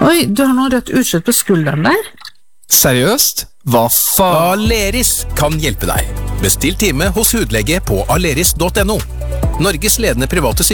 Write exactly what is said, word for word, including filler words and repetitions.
Oi, du har noe rødt utslett på skulderen der. Seriøst? Hva faen? Aleris kan hjelpe deg. Bestill time hos hudlege på aleris punktum no. Norges ledende private sykehus.